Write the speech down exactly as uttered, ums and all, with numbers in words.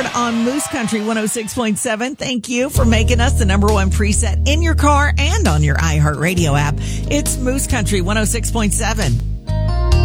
Ford on Moose Country one oh six point seven. Thank you for making us the number one preset in your car and on your iHeartRadio app. It's Moose Country one oh six point seven.